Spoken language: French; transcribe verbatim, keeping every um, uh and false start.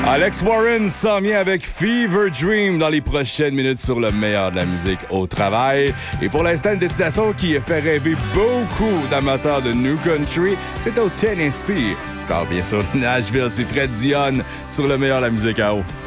Alex Warren s'en vient avec Fever Dream dans les prochaines minutes sur le meilleur de la musique au travail. Et pour l'instant, une destination qui fait rêver beaucoup d'amateurs de New Country, c'est au Tennessee. Car bien sûr, Nashville, c'est Fred Dion sur le meilleur de la musique à eau.